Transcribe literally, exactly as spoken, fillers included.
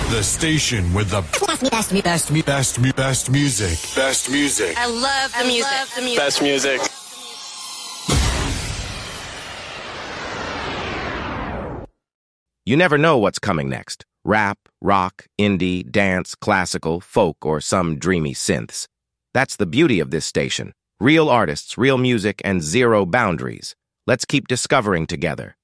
The station with the best, best, best, best, best music. Best music. I love the I music. love the music. Best music. You never know what's coming next. Rap, rock, indie, dance, classical, folk, or some dreamy synths. That's the beauty of this station. Real artists, real music, and zero boundaries. Let's keep discovering together.